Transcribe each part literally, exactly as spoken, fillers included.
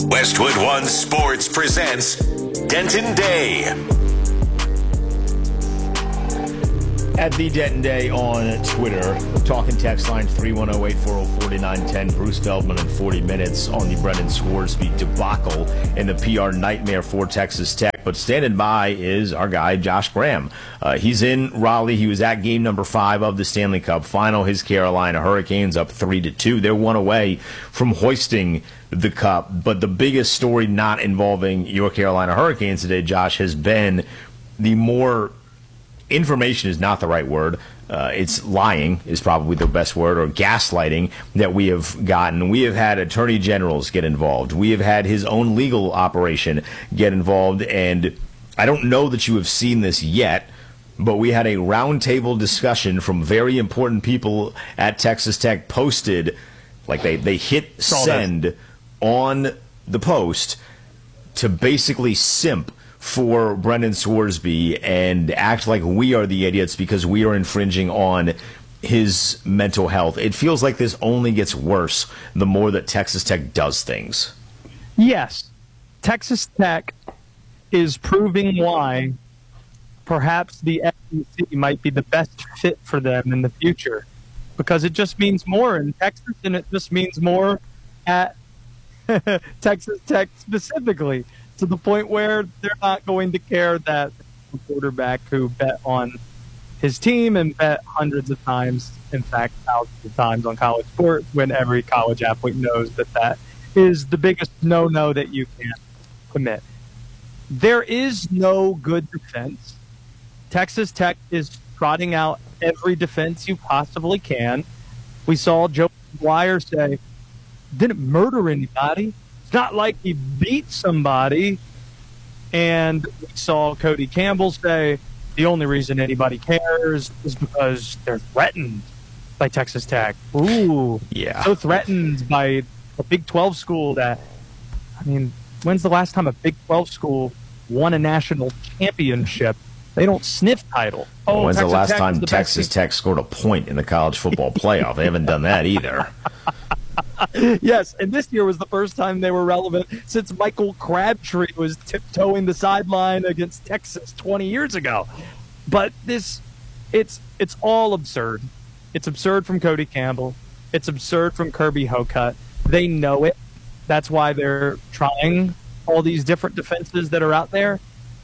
Westwood One Sports presents Denton Day. At the Denton Day on Twitter, talking text line three one zero, eight four zero, four nine one zero. Bruce Feldman in forty minutes on the Brendan Scoresby debacle and the P R nightmare for Texas Tech. But standing by is our guy, Josh Graham. Uh, he's in Raleigh. He was at game number five of the Stanley Cup final. His Carolina Hurricanes up three to two. They're one away from hoisting the cup. But the biggest story not involving your Carolina Hurricanes today, Josh, has been the more information is not the right word. Uh, it's lying is probably the best word, or gaslighting that we have gotten. We have had attorney generals get involved. We have had his own legal operation get involved. And I don't know that you have seen this yet, but we had a roundtable discussion from very important people at Texas Tech posted, like they, they hit send on the post to basically simp for Brendan Scoresby and act like we are the idiots because we are infringing on his mental health. It feels like this only gets worse the more that Texas Tech does things. Yes, Texas Tech is proving why perhaps the S E C might be the best fit for them in the future, because it just means more in Texas, and it just means more at Texas Tech specifically, to the point where they're not going to care that the quarterback who bet on his team and bet hundreds of times, in fact, thousands of times on college sports, when every college athlete knows that that is the biggest no-no that you can commit. There is no good defense. Texas Tech is trotting out every defense you possibly can. We saw Joey McGuire say, didn't murder anybody. It's not like he beat somebody. And we saw Cody Campbell say the only reason anybody cares is because they're threatened by Texas Tech. Ooh, yeah, so threatened by a Big twelve school that, I mean, when's the last time a Big twelve school won a national championship? They don't sniff title. Oh, when's Texas the last Tech time the Texas Tech scored a point in the college football playoff? They haven't done that either. Yes, and this year was the first time they were relevant since Michael Crabtree was tiptoeing the sideline against Texas twenty years ago. But this, it's it's all absurd. It's absurd from Cody Campbell. It's absurd from Kirby Hocutt. They know it. That's why they're trying all these different defenses that are out there.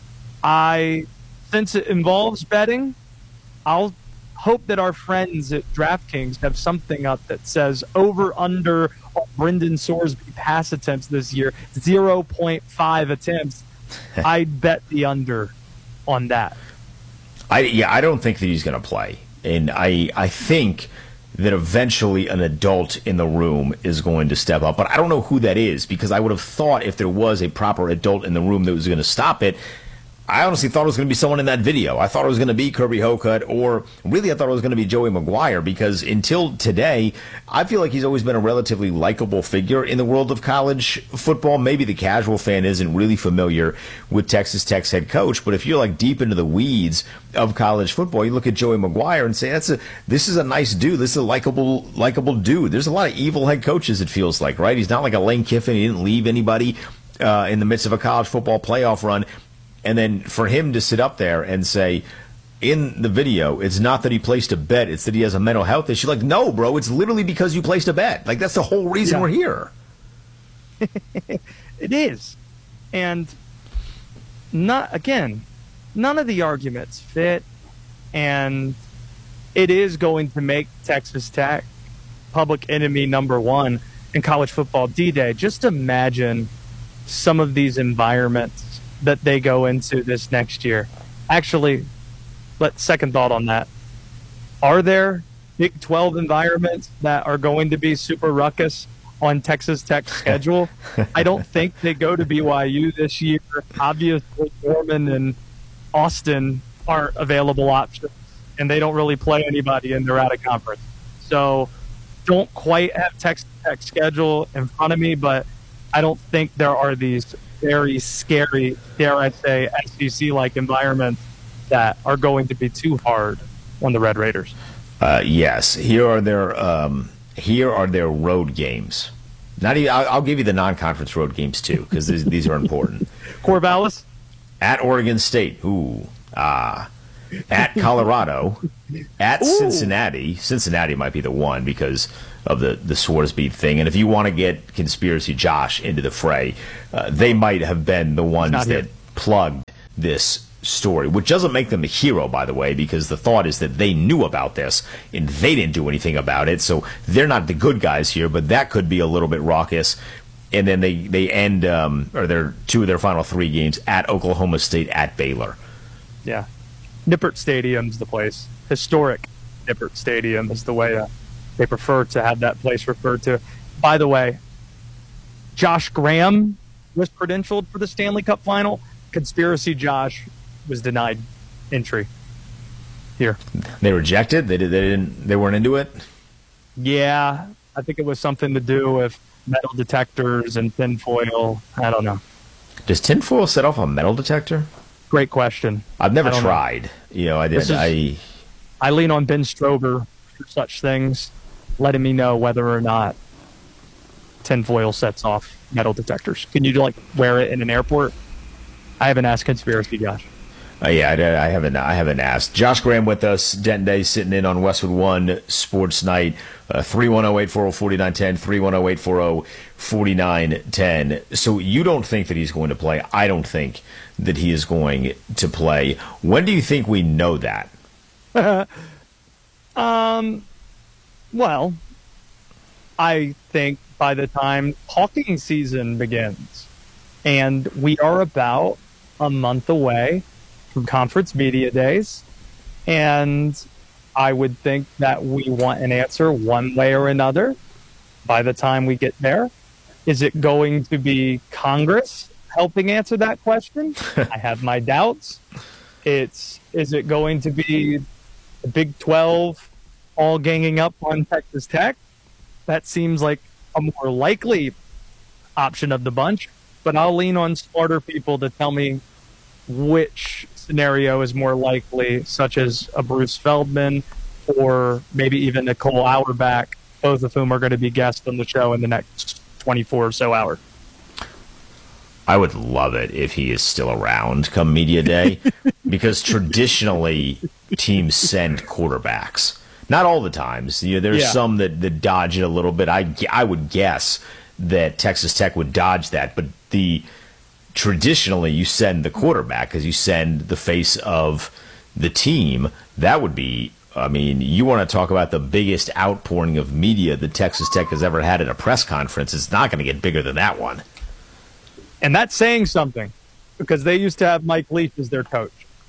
I, since it involves betting, I'll hope that our friends at DraftKings have something up that says over under Brendan Scoresby pass attempts this year, zero point five attempts. I'd bet the under on that. I yeah, I don't think that he's going to play, and I I think that eventually an adult in the room is going to step up, but I don't know who that is, because I would have thought if there was a proper adult in the room that was going to stop it. I honestly thought it was going to be someone in that video. I thought it was going to be Kirby Hocutt, or really I thought it was going to be Joey McGuire, because until today, I feel like he's always been a relatively likable figure in the world of college football. Maybe the casual fan isn't really familiar with Texas Tech's head coach, but if you're like deep into the weeds of college football, you look at Joey McGuire and say, "That's a this is a nice dude. This is a likable likable dude." There's a lot of evil head coaches, it feels like, right? He's not like a Lane Kiffin. He didn't leave anybody uh, in the midst of a college football playoff run. And then for him to sit up there and say, in the video, it's not that he placed a bet, it's that he has a mental health issue. Like, no, bro, it's literally because you placed a bet. Like, that's the whole reason yeah. we're here. It is. And, not again, none of the arguments fit. And it is going to make Texas Tech public enemy number one in college football D-Day. Just imagine some of these environments that they go into this next year. Actually, let second thought on that. Are there Big twelve environments that are going to be super ruckus on Texas Tech's schedule? I don't think they go to B Y U this year. Obviously, Norman and Austin aren't available options, and they don't really play anybody in their out of conference. So don't quite have Texas Tech's schedule in front of me, but I don't think there are these very scary, dare I say, S E C-like environments that are going to be too hard on the Red Raiders. Uh, yes, here are their um, here are their road games Not even. I'll, I'll give you the non-conference road games too, because these, these are important. Corvallis At Oregon State. Ooh. Ah. At Colorado. At Ooh. Cincinnati. Cincinnati might be the one because of the, the Swarsby thing. And if you want to get Conspiracy Josh into the fray, uh, they might have been the ones that here. plugged this story, which doesn't make them a hero, by the way, because the thought is that they knew about this and they didn't do anything about it. So they're not the good guys here, but that could be a little bit raucous. And then they, they end, um, or their two of their final three games at Oklahoma State, at Baylor. Yeah. Nippert Stadium's the place. Historic Nippert Stadium is the way uh, they prefer to have that place referred to. By the way, Josh Graham was credentialed for the Stanley Cup final. Conspiracy Josh was denied entry here. They rejected? They, did, they, didn't, they weren't into it? Yeah, I think it was something to do with metal detectors and tinfoil. I don't know. Does tinfoil set off a metal detector? Great question. I've never I don't tried. know. You know, I did. This is- I I lean on Ben Strober for such things, letting me know whether or not tinfoil sets off metal detectors. Can you like wear it in an airport? I haven't asked Conspiracy Josh. Uh, yeah, I, I haven't. I haven't asked. Josh Graham with us. Denton Day sitting in on Westwood One Sports Night. Three one zero eight four zero forty nine ten. Three one zero eight four zero forty nine ten. So you don't think that he's going to play? I don't think that he is going to play. When do you think we know that? um. Well, I think by the time hawking season begins, and we are about a month away from conference media days, and I would think that we want an answer one way or another by the time we get there. Is it going to be Congress helping answer that question? I have my doubts. It's is it going to be the Big twelve all ganging up on Texas Tech? That seems like a more likely option of the bunch, but I'll lean on smarter people to tell me which scenario is more likely, such as a Bruce Feldman or maybe even Nicole Auerbach, both of whom are going to be guests on the show in the next twenty-four or so hours. I would love it if he is still around come media day, because traditionally teams send quarterbacks. Not all the times. You know, there's Yeah. some that, that dodge it a little bit. I, I would guess that Texas Tech would dodge that, but the traditionally you send the quarterback because you send the face of the team. That would be, I mean, you want to talk about the biggest outpouring of media that Texas Tech has ever had at a press conference. It's not going to get bigger than that one. And that's saying something, because they used to have Mike Leach as their coach.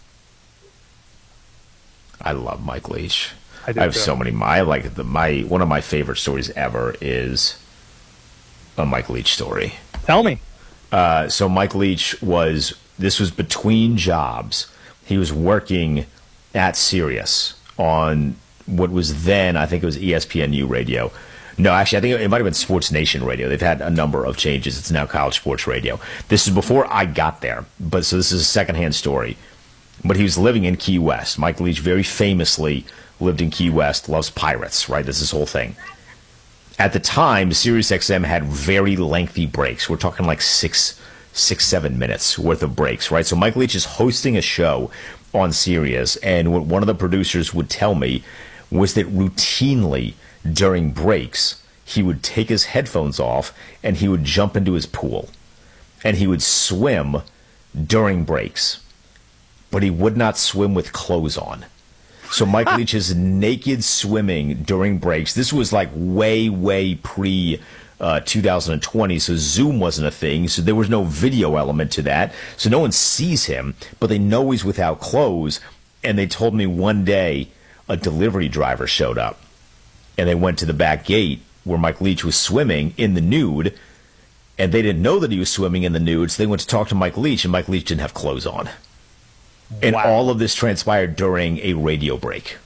I love Mike Leach. I, do I have too. so many. My like the my one of my favorite stories ever is a Mike Leach story. Tell me. Uh, so Mike Leach was this was between jobs. He was working at Sirius on what was then, I think it was E S P N U radio. No, actually, I think it might have been Sports Nation Radio. They've had a number of changes. It's now College Sports Radio. This is before I got there, but so this is a secondhand story. But he was living in Key West. Mike Leach very famously lived in Key West, loves pirates, right? That's his whole thing. At the time, SiriusXM had very lengthy breaks. We're talking like six, six, seven minutes worth of breaks, right? So Mike Leach is hosting a show on Sirius, and what one of the producers would tell me was that routinely during breaks, he would take his headphones off and he would jump into his pool. And he would swim during breaks. But he would not swim with clothes on. So Mike Leach is naked swimming during breaks. This was like way, way pre uh, two thousand twenty, so Zoom wasn't a thing, so there was no video element to that. So no one sees him, but they know he's without clothes. And they told me one day a delivery driver showed up. And they went to the back gate where Mike Leach was swimming in the nude, and they didn't know that he was swimming in the nude, so they went to talk to Mike Leach, and Mike Leach didn't have clothes on. And Wow. all of this transpired during a radio break.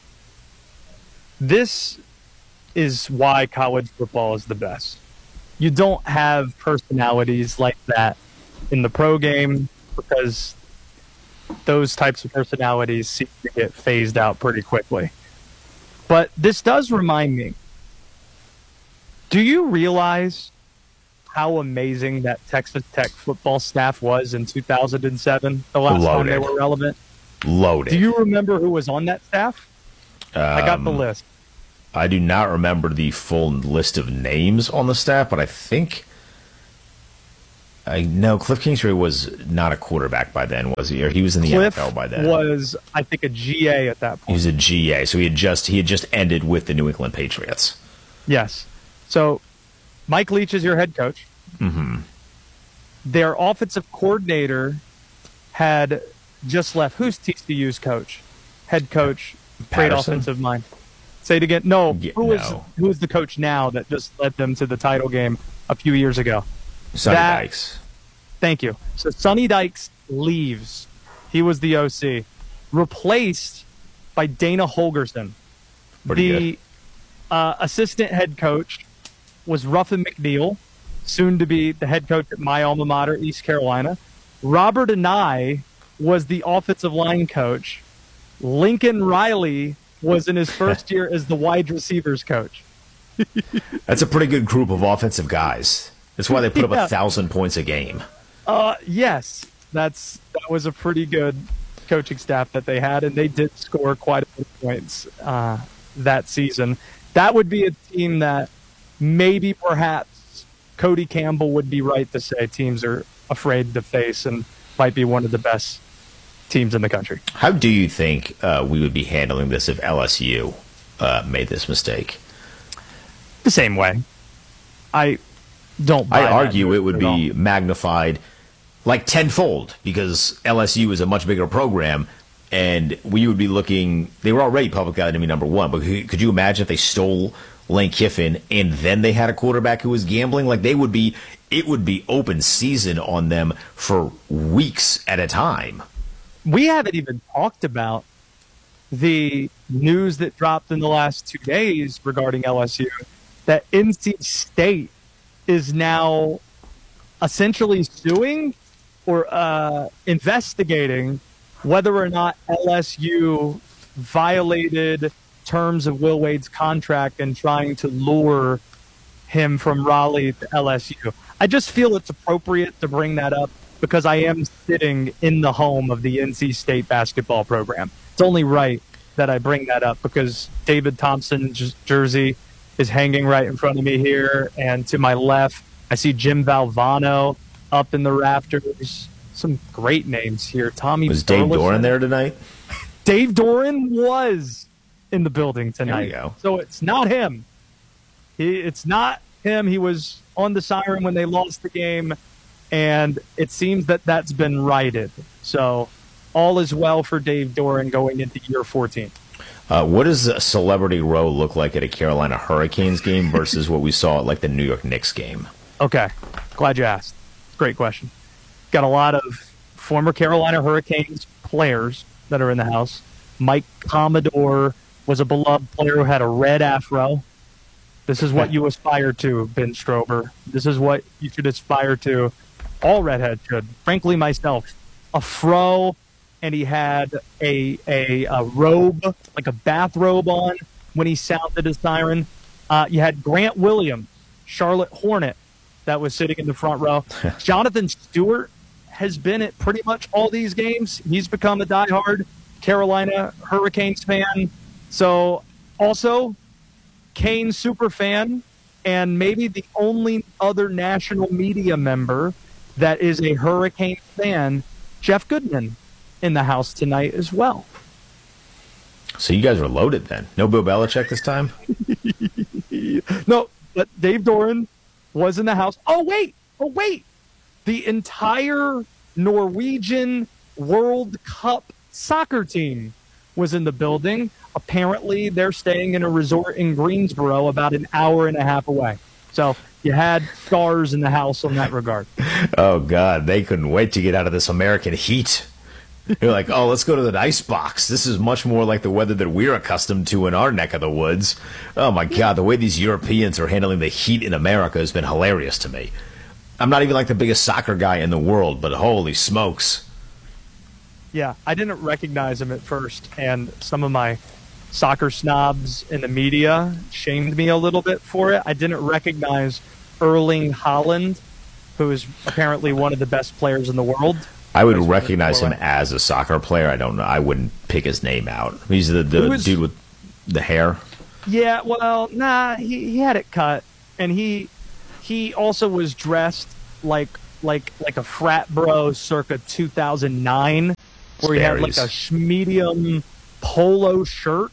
This is why college football is the best. You don't have personalities like that in the pro game, because those types of personalities seem to get phased out pretty quickly. But this does remind me, do you realize how amazing that Texas Tech football staff was in two thousand seven, the last Loaded. time they were relevant? Loaded. Do you remember who was on that staff? Um, I got the list. I do not remember the full list of names on the staff, but I think I know Cliff Kingsbury was not a quarterback by then, was he? Or he was in the Cliff N F L by then. Was, I think, a G A at that point. He was a G A, so he had just he had just ended with the New England Patriots. Yes. So Mike Leach is your head coach. Mm-hmm. Their offensive coordinator had just left. Who's T C U's coach? Head coach, great Patterson? offensive mind. Say it again. No, Yeah, who is no. who is the coach now that just led them to the title game a few years ago? Sonny That- Dykes. Thank you. So Sonny Dykes leaves. He was the O C, replaced by Dana Holgerson. Pretty the good. uh, assistant head coach was Ruffin McNeil, soon to be the head coach at my alma mater, East Carolina. Robert Anai was the offensive line coach. Lincoln Riley was in his first year as the wide receivers coach. That's a pretty good group of offensive guys. That's why they put up Yeah. a thousand points a game. Uh, yes, that's that was a pretty good coaching staff that they had, and they did score quite a few points uh, that season. That would be a team that maybe perhaps Cody Campbell would be right to say teams are afraid to face and might be one of the best teams in the country. How do you think uh, we would be handling this if L S U uh, made this mistake? The same way. I don't buy I that argue it at would all. be magnified like tenfold because L S U is a much bigger program, and we would be looking. They were already public enemy number one, but could could you imagine if they stole Lane Kiffin and then they had a quarterback who was gambling? Like they would be. It would be open season on them for weeks at a time. We haven't even talked about the news that dropped in the last two days regarding L S U, that N C State is now essentially suing or uh, investigating whether or not L S U violated terms of Will Wade's contract and trying to lure him from Raleigh to L S U. I just feel it's appropriate to bring that up because I am sitting in the home of the N C State basketball program. It's only right that I bring that up because David Thompson's jersey is hanging right in front of me here, and to my left, I see Jim Valvano up in the rafters. Some great names here. Tommy Was Dave Burleson. Doran there tonight? Dave Doran was in the building tonight. There we go. So it's not him. He, it's not him. He was on the siren when they lost the game, and it seems that that's been righted. So all is well for Dave Doran going into year fourteen. Uh, what does a celebrity row look like at a Carolina Hurricanes game versus what we saw at like the New York Knicks game? Okay. Glad you asked. Great question. Got a lot of former Carolina Hurricanes players that are in the house. Mike Commodore was a beloved player who had a red afro. This is what you aspire to, Ben Strober. This is what you should aspire to. All redheads should. Frankly, myself. A fro, and he had a, a, a robe, like a bathrobe on when he sounded his siren. Uh, you had Grant Williams, Charlotte Hornet, that was sitting in the front row. Jonathan Stewart has been at pretty much all these games. He's become a diehard Carolina Hurricanes fan. So also Kane super fan, and maybe the only other national media member that is a Hurricane fan, Jeff Goodman, in the house tonight as well. So you guys were loaded then. No Bill Belichick this time? No, but Dave Doran was in the house. Oh, wait. Oh, wait. The entire Norwegian World Cup soccer team was in the building. Apparently, they're staying in a resort in Greensboro about an hour and a half away. So you had stars in the house on that regard. Oh, God. They couldn't wait to get out of this American heat. They're like, oh, let's go to the ice box. This is much more like the weather that we're accustomed to in our neck of the woods. Oh, my God. The way these Europeans are handling the heat in America has been hilarious to me. I'm not even like the biggest soccer guy in the world, but holy smokes. Yeah, I didn't recognize him at first, and some of my soccer snobs in the media shamed me a little bit for it. I didn't recognize Erling Haaland, who is apparently one of the best players in the world. I would recognize him as a soccer player. I don't know. I wouldn't pick his name out. He's the, the was, dude with the hair. Yeah, well, nah, he, he had it cut, and he he also was dressed like like like a frat bro circa two thousand nine, where he had like a medium polo shirt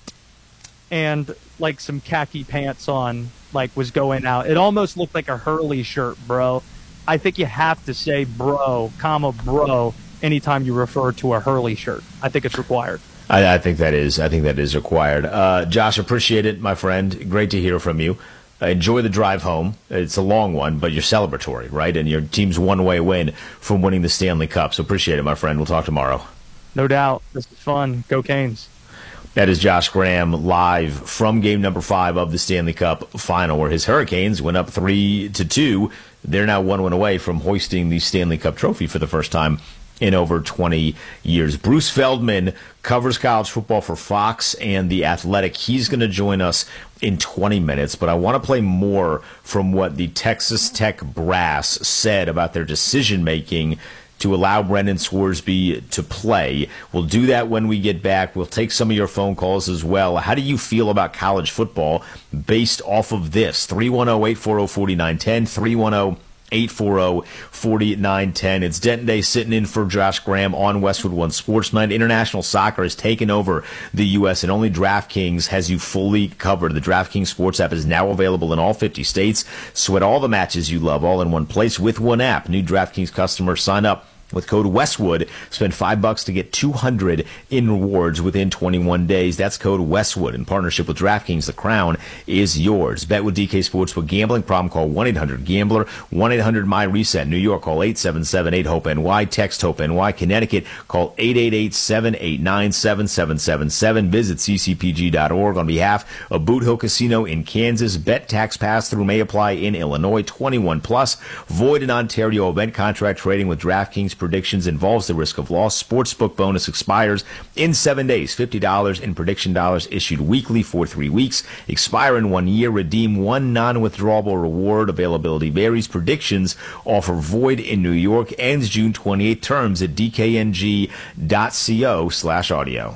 and like some khaki pants on, like was going out. It almost looked like a Hurley shirt, bro. I think you have to say bro, comma bro, anytime you refer to a Hurley shirt. I think it's required. I, I think that is. I think that is required. Uh, Josh, appreciate it, my friend. Great to hear from you. Uh, enjoy the drive home. It's a long one, but you're celebratory, right? And your team's one-way win from winning the Stanley Cup. So appreciate it, my friend. We'll talk tomorrow. No doubt. This is fun. Go Canes. That is Josh Graham live from game number five of the Stanley Cup final, where his Hurricanes went up three to two. They're now one win away from hoisting the Stanley Cup trophy for the first time in over twenty years. Bruce Feldman covers college football for Fox and The Athletic. He's going to join us in twenty minutes, but I want to play more from what the Texas Tech brass said about their decision-making to allow Brendan Scoresby to play. We'll do that when we get back. We'll take some of your phone calls as well. How do you feel about college football based off of this? three one zero, eight four zero, four nine one zero, three one zero, eight four zero, four nine one zero. It's Denton Day sitting in for Josh Graham on Westwood One Sports Night. International soccer has taken over the U S, and only DraftKings has you fully covered. The DraftKings Sports app is now available in all fifty states. Sweat all the matches you love all in one place with one app. New DraftKings customers sign up with code Westwood. Spend five bucks to get two hundred in rewards within twenty-one days. That's code Westwood in partnership with DraftKings. The crown is yours. Bet with D K Sportsbook. Gambling problem? Call one eight hundred gambler. one eight hundred my reset. New York, call eight seven seven eight hope N Y. Text HOPE N Y. Connecticut, call eight eight eight, seven eight nine, seven seven seven seven. Visit c c p g dot org on behalf of Boot Hill Casino in Kansas. Bet tax pass-through may apply in Illinois. twenty-one plus. Void in Ontario. Event contract trading with DraftKings predictions involves the risk of loss. Sportsbook bonus expires in seven days. fifty dollars in prediction dollars issued weekly for three weeks. Expire in one year. Redeem one non-withdrawable reward. Availability varies. Predictions offer void in New York. Ends June twenty-eighth. Terms at d k n g dot co slash audio.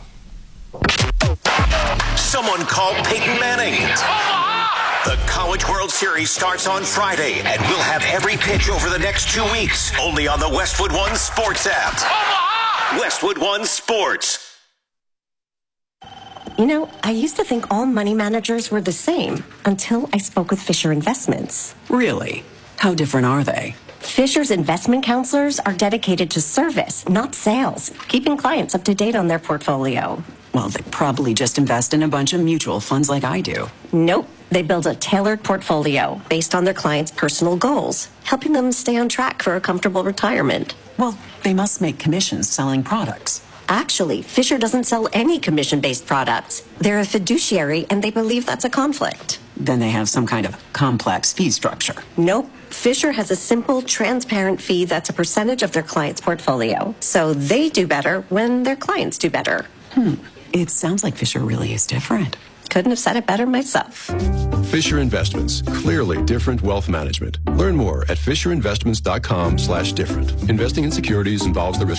Someone call Peyton Manning. The College World Series starts on Friday, and we'll have every pitch over the next two weeks, only on the Westwood One Sports app. Omaha! Westwood One Sports. You know, I used to think all money managers were the same until I spoke with Fisher Investments. Really? How different are they? Fisher's investment counselors are dedicated to service, not sales, keeping clients up to date on their portfolio. Well, they probably just invest in a bunch of mutual funds like I do. Nope. They build a tailored portfolio based on their clients' personal goals, helping them stay on track for a comfortable retirement. Well, they must make commissions selling products. Actually, Fisher doesn't sell any commission-based products. They're a fiduciary, and they believe that's a conflict. Then they have some kind of complex fee structure. Nope. Fisher has a simple, transparent fee that's a percentage of their client's portfolio. So they do better when their clients do better. Hmm. It sounds like Fisher really is different. Couldn't have said it better myself. Fisher Investments. Clearly different wealth management. Learn more at fisher investments dot com slash different. Investing in securities involves the risk